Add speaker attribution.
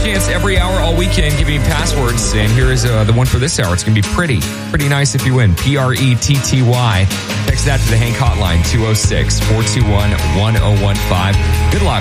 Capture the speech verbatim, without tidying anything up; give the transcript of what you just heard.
Speaker 1: chance every hour all weekend giving you passwords. And here is uh, the one for this hour. It's going to be pretty, pretty nice if you win. P R E T T Y. Text that to the Hank hotline, two oh six, four two one, one oh one five. Good luck.